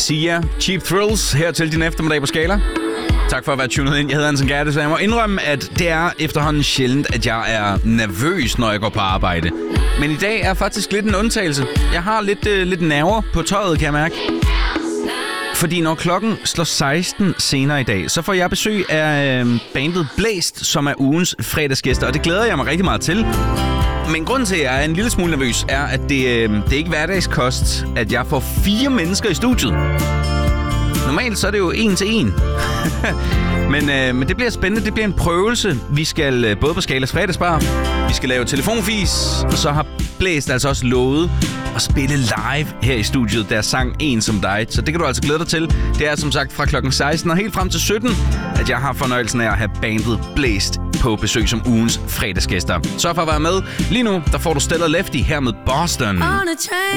Sia, Cheap Thrills, her til din eftermiddag på Skala. Tak for at være tunet ind. Jeg hedder Hansen Gerte, så jeg må indrømme, at det er efterhånden sjældent, at jeg er nervøs, når jeg går på arbejde. Men i dag er faktisk lidt en undtagelse. Jeg har lidt nerver på tøjet, kan jeg mærke. Fordi når klokken slår 16 senere i dag, så får jeg besøg af bandet Blæst, som er ugens fredagsgæster, og det glæder jeg mig rigtig meget til. Men grunden til, at jeg er en lille smule nervøs, er, at det er ikke hverdagskost, at jeg får 4 mennesker i studiet. Normalt så er det jo 1 til 1. Men det bliver spændende. Det bliver en prøvelse. Vi skal både på Skalas fredagsbar, vi skal lave telefonfis, og så har Blæst altså også lovet at spille live her i studiet, der sang En som dig. Så det kan du altså glæde dig til. Det er som sagt fra klokken 16 og helt frem til 17, at jeg har fornøjelsen af at have bandet Blæst på besøg som ugens fredagsgæster. Så for at være med. Lige nu, der får du Stellar Lefty her med Boston.